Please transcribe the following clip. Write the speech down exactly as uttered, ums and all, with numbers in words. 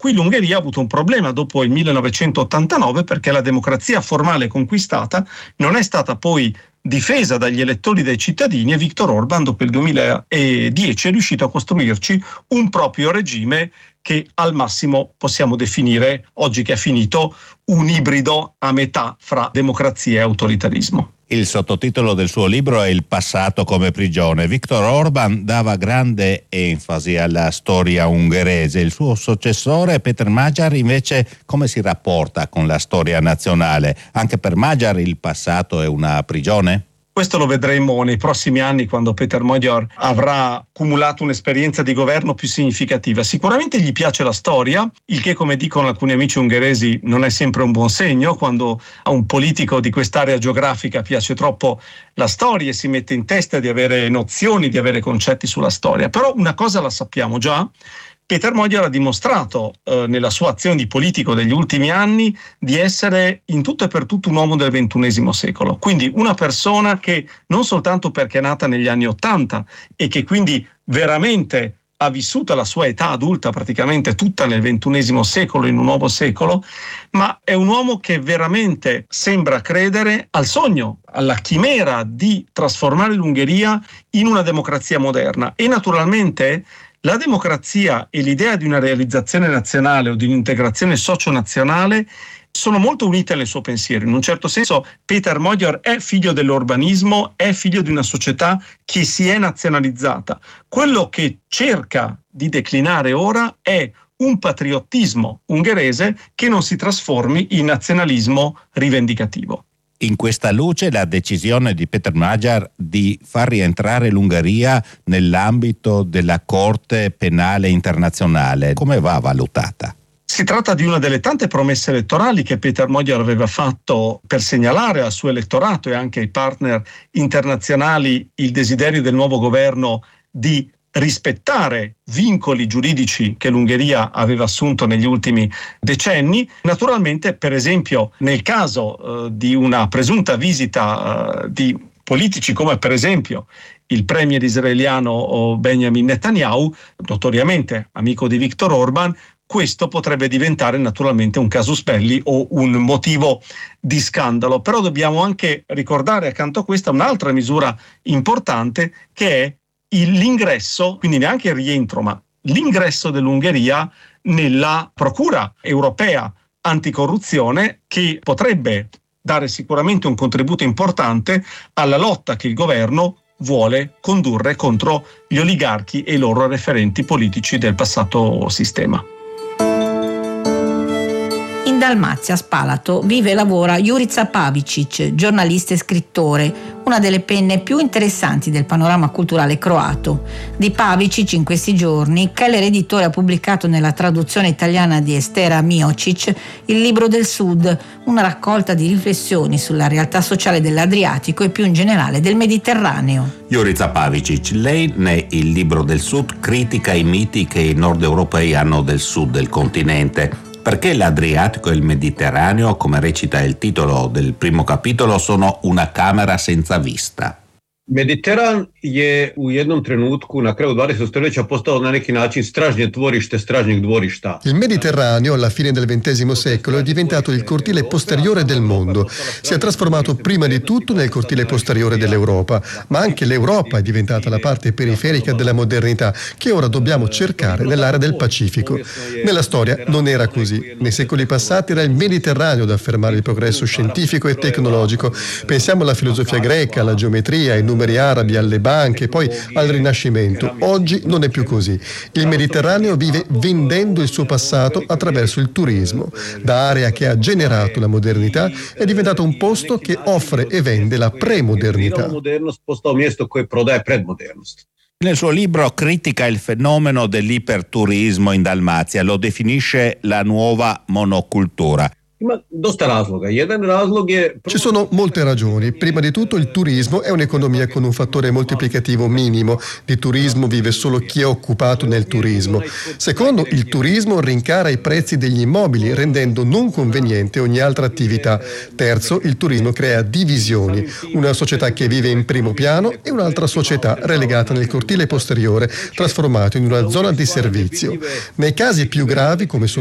qui l'Ungheria ha avuto un problema dopo il millenovecentottantanove, perché la democrazia formale conquistata non è stata poi difesa dagli elettori e dai cittadini, e Viktor Orban dopo il duemiladieci è riuscito a costruirci un proprio regime che al massimo possiamo definire, oggi che è finito, un ibrido a metà fra democrazia e autoritarismo. Il sottotitolo del suo libro è Il passato come prigione. Viktor Orban dava grande enfasi alla storia ungherese. Il suo successore Peter Magyar invece come si rapporta con la storia nazionale? Anche per Magyar il passato è una prigione? Questo lo vedremo nei prossimi anni, quando Peter Magyar avrà accumulato un'esperienza di governo più significativa. Sicuramente gli piace la storia, il che, come dicono alcuni amici ungheresi, non è sempre un buon segno. Quando a un politico di quest'area geografica piace troppo la storia e si mette in testa di avere nozioni, di avere concetti sulla storia. Però una cosa la sappiamo già: Peter Magyar ha dimostrato eh, nella sua azione di politico degli ultimi anni di essere in tutto e per tutto un uomo del ventunesimo secolo. Quindi una persona che non soltanto perché è nata negli anni Ottanta e che quindi veramente ha vissuto la sua età adulta praticamente tutta nel ventunesimo secolo, in un nuovo secolo, ma è un uomo che veramente sembra credere al sogno, alla chimera di trasformare l'Ungheria in una democrazia moderna. E naturalmente la democrazia e l'idea di una realizzazione nazionale o di un'integrazione socio-nazionale sono molto unite nel suo pensiero. In un certo senso Peter Magyar è figlio dell'urbanismo, è figlio di una società che si è nazionalizzata. Quello che cerca di declinare ora è un patriottismo ungherese che non si trasformi in nazionalismo rivendicativo. In questa luce la decisione di Peter Magyar di far rientrare l'Ungheria nell'ambito della Corte Penale Internazionale, come va valutata? Si tratta di una delle tante promesse elettorali che Peter Magyar aveva fatto per segnalare al suo elettorato e anche ai partner internazionali il desiderio del nuovo governo di rispettare vincoli giuridici che l'Ungheria aveva assunto negli ultimi decenni. Naturalmente, per esempio, nel caso eh, di una presunta visita eh, di politici come per esempio il premier israeliano Benjamin Netanyahu, notoriamente amico di Viktor Orban, questo potrebbe diventare naturalmente un casus belli o un motivo di scandalo. Però dobbiamo anche ricordare accanto a questa un'altra misura importante, che è l'ingresso, quindi neanche il rientro, ma l'ingresso dell'Ungheria nella Procura europea anticorruzione, che potrebbe dare sicuramente un contributo importante alla lotta che il governo vuole condurre contro gli oligarchi e i loro referenti politici del passato sistema. In Dalmazia, a Spalato, vive e lavora Jurica Pavičić, giornalista e scrittore, una delle penne più interessanti del panorama culturale croato. Di Pavičić in questi giorni Keller Editore ha pubblicato nella traduzione italiana di Estera Miocic Il libro del Sud, una raccolta di riflessioni sulla realtà sociale dell'Adriatico e più in generale del Mediterraneo. Jurica Pavičić, lei né Il libro del Sud critica i miti che i nord europei hanno del sud del continente. Perché l'Adriatico e il Mediterraneo, come recita il titolo del primo capitolo, sono una camera senza vista. Mediteran je u jednom trenutku na kraju dvadesetog stoljeća postao na neki način stražnje dvorište stražnjeg dvorišta. Il Mediterraneo alla fine del ventesimo secolo è diventato il cortile posteriore del mondo. Si è trasformato prima di tutto nel cortile posteriore dell'Europa, ma anche l'Europa è diventata la parte periferica della modernità che ora dobbiamo cercare nell'area del Pacifico. Nella storia non era così. Nei secoli passati era il Mediterraneo ad affermare il progresso scientifico e tecnologico. Pensiamo alla filosofia greca, alla geometria, ai numeri arabi, alle banche, poi al Rinascimento. Oggi non è più così. Il Mediterraneo vive vendendo il suo passato attraverso il turismo. Da area che ha generato la modernità è diventato un posto che offre e vende la premodernità. Nel suo libro critica il fenomeno dell'iperturismo in Dalmazia, lo definisce la nuova monocultura. Ci sono molte ragioni. Prima di tutto il turismo è un'economia con un fattore moltiplicativo minimo. Di turismo vive solo chi è occupato nel turismo. Secondo, il turismo rincara i prezzi degli immobili rendendo non conveniente ogni altra attività. Terzo, il turismo crea divisioni. Una società che vive in primo piano e un'altra società relegata nel cortile posteriore, trasformato in una zona di servizio. Nei casi più gravi, come sono